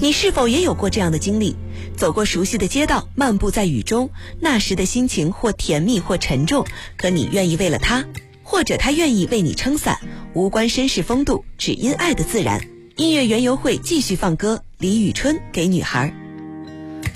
你是否也有过这样的经历？走过熟悉的街道，漫步在雨中，那时的心情或甜蜜或沉重，可你愿意为了他，或者他愿意为你撑伞，无关绅士风度，只因爱的自然。音乐园游会继续放歌，李宇春给女孩。